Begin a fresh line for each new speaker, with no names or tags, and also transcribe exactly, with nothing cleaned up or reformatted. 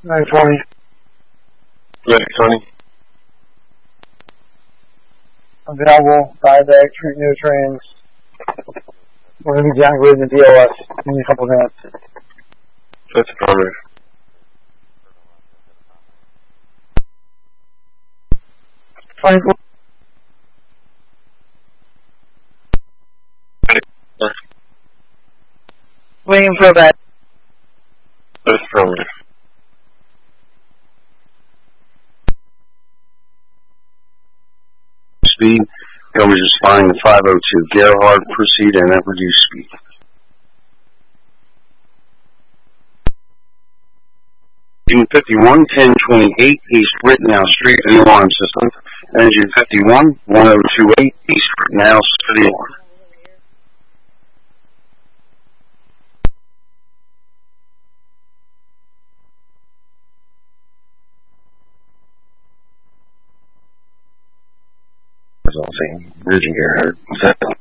nine twenty.
Ready, Tony.
Available, buyback, treat new trains. We're going to be downgrading the D O S in a couple of minutes.
That's affirmative.
Fine. Waiting for that.
That's affirmative. Speed. Elmer's responding to five oh two. Gerhard, proceed and at reduced speed. Engine fifty-one, ten twenty-eight, East Rittenhouse Street, the alarm system. Engine fifty-one, ten twenty-eight, East Rittenhouse, the alarm. Resolving. Virgin Gerhard.